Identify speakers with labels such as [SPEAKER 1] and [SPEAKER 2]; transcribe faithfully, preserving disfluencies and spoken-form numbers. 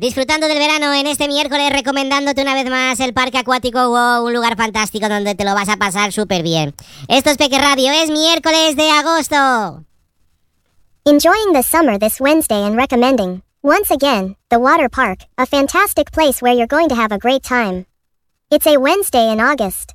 [SPEAKER 1] Disfrutando del verano en este miércoles, recomendándote una vez más el Parque Acuático Wow, un lugar fantástico donde te lo vas a pasar súper bien. Esto es Peque Radio, es miércoles de agosto.
[SPEAKER 2] Enjoying the summer this Wednesday and recommending, once again, the water park, a fantastic place where you're going to have a great time. It's a Wednesday in August.